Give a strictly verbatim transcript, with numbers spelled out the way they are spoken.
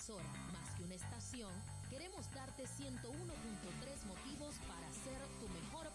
emisora más que una estación, queremos darte ciento uno punto tres motivos para ser tu mejor